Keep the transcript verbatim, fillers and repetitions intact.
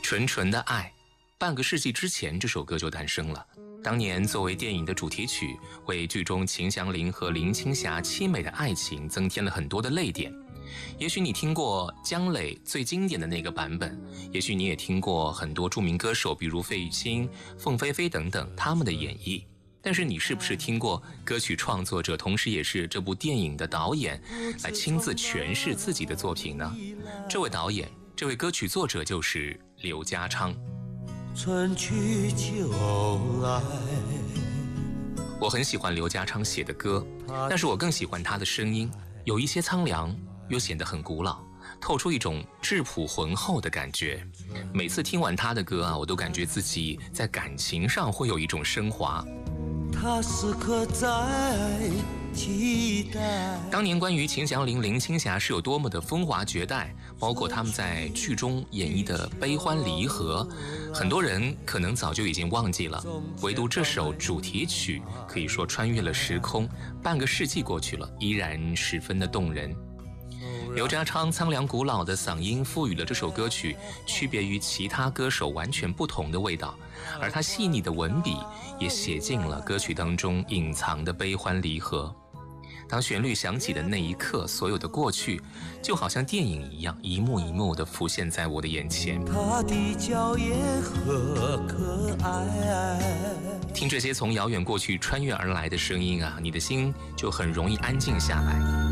纯纯的爱，半个世纪之前这首歌就诞生了。当年作为电影的主题曲，为剧中秦祥林和林青霞凄美的爱情增添了很多的泪点。也许你听过姜磊最经典的那个版本，也许你也听过很多著名歌手，比如费玉清、凤飞飞等等他们的演绎。但是你是不是听过歌曲创作者，同时也是这部电影的导演来亲自诠释自己的作品呢？这位导演，这位歌曲作者就是刘家昌。 春去秋来， 我很喜欢刘家昌写的歌，但是我更喜欢他的声音，有一些苍凉，又显得很古老，透出一种质朴浑厚的感觉。每次听完他的歌啊，我都感觉自己在感情上会有一种升华。 他时刻在期待。 当年关于秦祥林、林青霞是有多么的风华绝代，包括他们在剧中演绎的悲欢离合，很多人可能早就已经忘记了，唯独这首主题曲可以说穿越了时空，半个世纪过去了，依然十分的动人。刘家昌苍凉古老的嗓音赋予了这首歌曲区别于其他歌手完全不同的味道，而他细腻的文笔也写进了歌曲当中隐藏的悲欢离合。当旋律响起的那一刻，所有的过去就好像电影一样，一幕一幕地浮现在我的眼前。 他的娇艳和可爱， 听这些从遥远过去穿越而来的声音啊，你的心就很容易安静下来。